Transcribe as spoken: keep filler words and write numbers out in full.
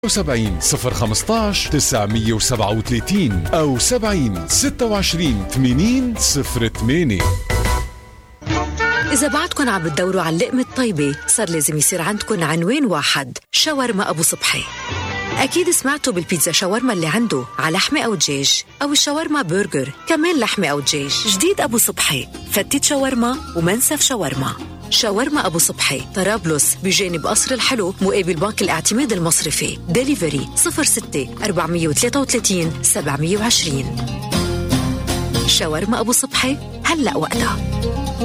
سبعين صفر خمستاش تسعمية وسبعة وثلاثين أو سبعين ستة وعشرين ثمانين صفر ثمانية. إذا بعدكن عم بتدوروا على اللقمة الطيبة صار لازم يصير عندكن عنوان واحد، شاورما أبو صبحي. أكيد سمعتوا بالبيتزا شاورما اللي عنده على لحمة أو دجاج، أو الشاورما برجر كمان لحمة أو دجاج. جديد أبو صبحي، فتة شاورما ومنسف شاورما. شاورما أبو صبحي طرابلس بجانب قصر الحلو مقابل بنك الاعتماد المصرفي. ديليفري صفر ستة أربعمية وثلاثة وثلاثين سبعمية وعشرين. شاورما أبو صبحي هلأ وقتها.